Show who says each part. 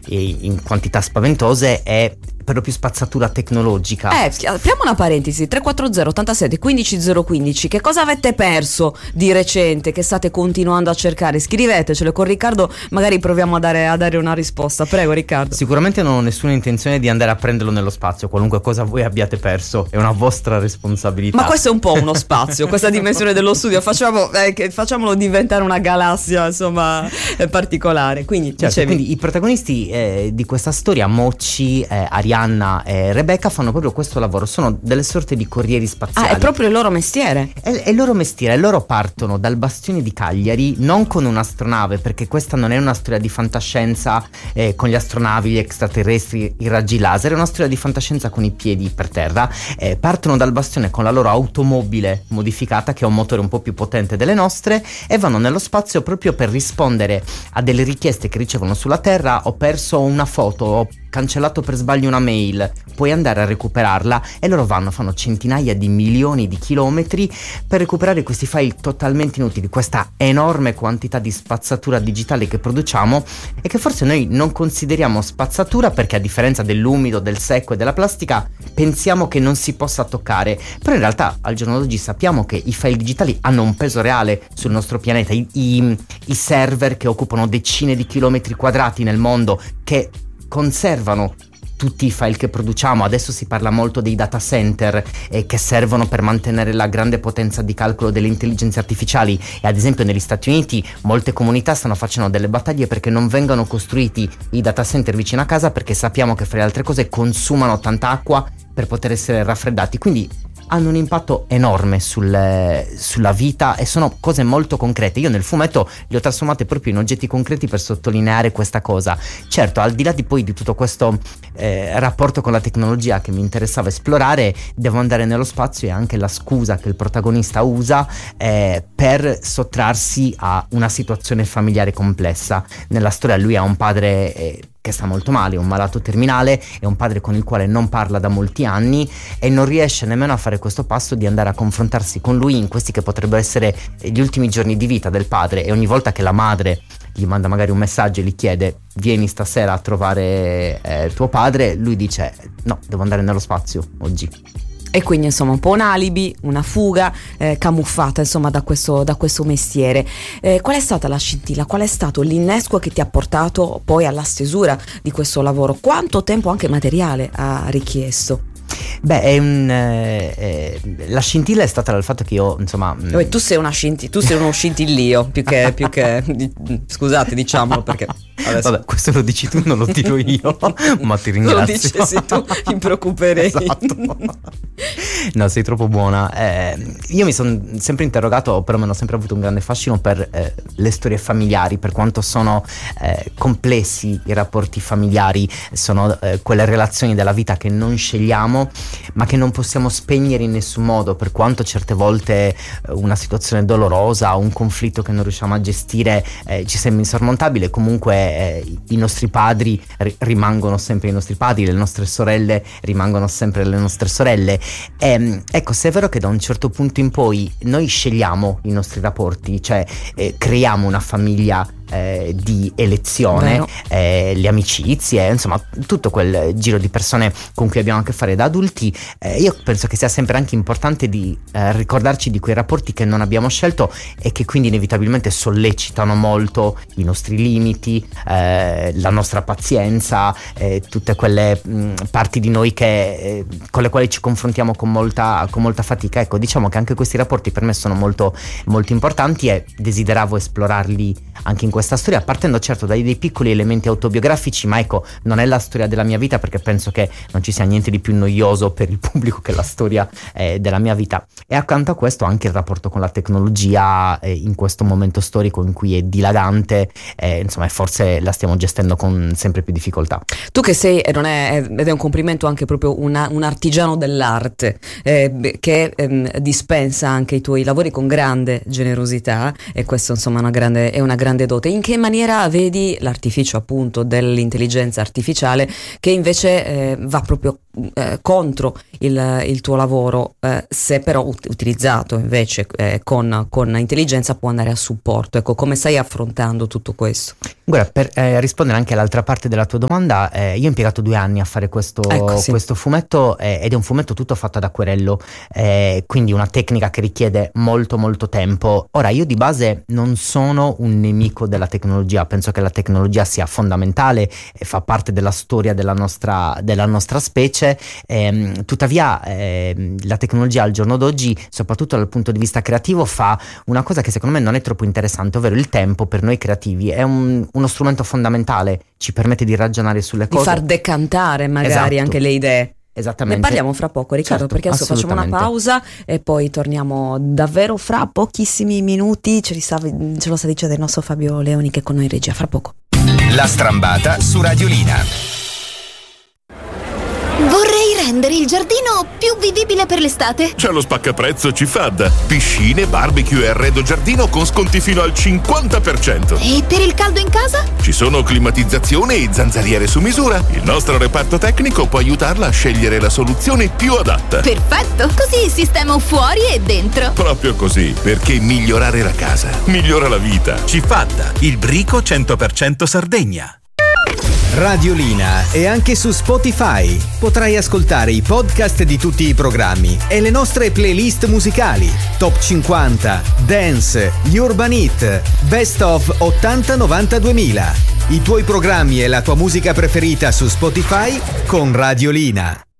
Speaker 1: in quantità spaventose è per lo più spazzatura tecnologica.
Speaker 2: Apriamo una parentesi: 340 87 15 015. Che cosa avete perso di recente che state continuando a cercare? Scrivetecelo, con Riccardo magari proviamo a dare una risposta. Prego Riccardo.
Speaker 1: Sicuramente non ho nessuna intenzione di andare a prenderlo nello spazio. Qualunque cosa voi abbiate perso è una vostra responsabilità.
Speaker 2: Ma questo è un po' uno spazio, questa dimensione dello studio. Facciamolo diventare una galassia, insomma, particolare. Quindi,
Speaker 1: certo, quindi i protagonisti di questa storia, Mochi, Arianna e Rebecca, fanno proprio questo lavoro. Sono delle sorte di corrieri spaziali.
Speaker 2: È proprio il loro mestiere.
Speaker 1: È il loro mestiere. Loro partono dal bastione di Cagliari non con un'astronave, perché questa non è una storia di fantascienza con gli astronavi, gli extraterrestri, i raggi laser. È una storia di fantascienza con i piedi per terra. Partono dal bastione con la loro automobile modificata, che ha un motore un po' più potente delle nostre, e vanno nello spazio proprio per rispondere a delle richieste che ricevono sulla Terra. Ho perso una foto, ho cancellato per sbaglio una mail, puoi andare a recuperarla? E loro fanno centinaia di milioni di chilometri per recuperare questi file totalmente inutili, questa enorme quantità di spazzatura digitale che produciamo e che forse noi non consideriamo spazzatura, perché a differenza dell'umido, del secco e della plastica pensiamo che non si possa toccare, però in realtà al giorno d'oggi sappiamo che i file digitali hanno un peso reale sul nostro pianeta. I server che occupano decine di chilometri quadrati nel mondo, che conservano tutti i file che produciamo. Adesso si parla molto dei data center che servono per mantenere la grande potenza di calcolo delle intelligenze artificiali, e ad esempio negli Stati Uniti molte comunità stanno facendo delle battaglie perché non vengano costruiti i data center vicino a casa, perché sappiamo che fra le altre cose consumano tanta acqua per poter essere raffreddati, quindi hanno un impatto enorme sulla vita e sono cose molto concrete. Io nel fumetto li ho trasformate proprio in oggetti concreti per sottolineare questa cosa. Certo, al di là di tutto questo rapporto con la tecnologia che mi interessava esplorare, devo andare nello spazio, e anche la scusa che il protagonista usa per sottrarsi a una situazione familiare complessa. Nella storia lui ha un padre che sta molto male, un malato terminale, è un padre con il quale non parla da molti anni e non riesce nemmeno a fare questo passo di andare a confrontarsi con lui in questi che potrebbero essere gli ultimi giorni di vita del padre. E ogni volta che la madre gli manda magari un messaggio e gli chiede vieni stasera a trovare tuo padre, lui dice no, devo andare nello spazio oggi.
Speaker 2: E quindi insomma un po' un alibi, una fuga camuffata insomma da questo mestiere. Qual è stata la scintilla? Qual è stato l'innesco che ti ha portato poi alla stesura di questo lavoro? Quanto tempo anche materiale ha richiesto?
Speaker 1: La scintilla è stata dal fatto che io insomma
Speaker 2: tu sei uno scintillio più che scusate, diciamolo, perché adesso...
Speaker 1: Vabbè, questo lo dici tu, non lo dico io, ma ti ringrazio.
Speaker 2: Lo dicessi tu, mi preoccuperei.
Speaker 1: Esatto. No, sei troppo buona. Io mi sono sempre interrogato, o perlomeno ho sempre avuto un grande fascino per le storie familiari, per quanto sono complessi i rapporti familiari. Sono quelle relazioni della vita che non scegliamo, ma che non possiamo spegnere in nessun modo, per quanto certe volte una situazione dolorosa, un conflitto che non riusciamo a gestire ci sembra insormontabile. Comunque i nostri padri rimangono sempre i nostri padri, le nostre sorelle rimangono sempre le nostre sorelle. Ecco, se è vero che da un certo punto in poi noi scegliamo i nostri rapporti, cioè creiamo una famiglia di elezione, le amicizie, insomma tutto quel giro di persone con cui abbiamo a che fare da adulti, io penso che sia sempre anche importante di ricordarci di quei rapporti che non abbiamo scelto e che quindi inevitabilmente sollecitano molto i nostri limiti, la nostra pazienza, tutte quelle parti di noi con le quali ci confrontiamo con molta fatica. Ecco, diciamo che anche questi rapporti per me sono molto, molto importanti e desideravo esplorarli anche in questa storia, partendo certo dai dei piccoli elementi autobiografici, ma ecco, non è la storia della mia vita, perché penso che non ci sia niente di più noioso per il pubblico che la storia della mia vita. E accanto a questo anche il rapporto con la tecnologia in questo momento storico in cui è dilagante, insomma, e forse la stiamo gestendo con sempre più difficoltà.
Speaker 2: Tu che sei, ed è un complimento anche proprio un artigiano dell'arte che dispensa anche i tuoi lavori con grande generosità, e questo insomma è una grande dote. In che maniera vedi l'artificio appunto dell'intelligenza artificiale che invece va proprio contro il tuo lavoro, se però utilizzato invece con intelligenza può andare a supporto. Ecco, come stai affrontando tutto questo?
Speaker 1: Guarda, per rispondere anche all'altra parte della tua domanda, io ho impiegato 2 anni a fare questo fumetto, ed è un fumetto tutto fatto ad acquerello, quindi una tecnica che richiede molto molto tempo. Ora, io di base non sono un nemico della tecnologia, penso che la tecnologia sia fondamentale e fa parte della storia della nostra specie, tuttavia la tecnologia al giorno d'oggi, soprattutto dal punto di vista creativo, fa una cosa che secondo me non è troppo interessante, ovvero il tempo per noi creativi è uno strumento fondamentale, ci permette di ragionare sulle cose,
Speaker 2: di far decantare magari anche le idee.
Speaker 1: Esattamente.
Speaker 2: Ne parliamo fra poco, Riccardo,
Speaker 1: certo,
Speaker 2: perché adesso facciamo una pausa e poi torniamo davvero fra pochissimi minuti. Ce lo sta dicendo il nostro Fabio Leoni, che è con noi in regia. Fra poco.
Speaker 3: La Strambata su Radiolina.
Speaker 4: Vorrei rendere il giardino più vivibile per l'estate.
Speaker 5: C'è lo spaccaprezzo Cifad. Piscine, barbecue e arredo giardino con sconti fino al 50%.
Speaker 4: E per il caldo in casa?
Speaker 5: Ci sono climatizzazione e zanzariere su misura. Il nostro reparto tecnico può aiutarla a scegliere la soluzione più adatta.
Speaker 4: Perfetto, così sistemo fuori e dentro.
Speaker 5: Proprio così, perché migliorare la casa migliora la vita.
Speaker 3: Cifad, il brico 100% Sardegna.
Speaker 6: Radiolina è anche su Spotify. Potrai ascoltare i podcast di tutti i programmi e le nostre playlist musicali: Top 50, Dance, Urban Hit, Best of 80 90 2000. I tuoi programmi e la tua musica preferita su Spotify con Radiolina.